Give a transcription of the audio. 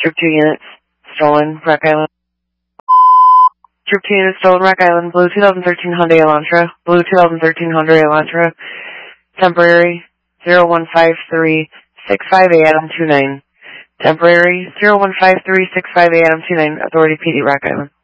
Troop 2 units, stolen, Rock Island. Troop 2 units, stolen, Rock Island. Blue 2013 Hyundai Elantra. Blue 2013 Hyundai Elantra. Temporary, 015365 Adam 29. Temporary, 015365 Adam 29. Authority PD, Rock Island.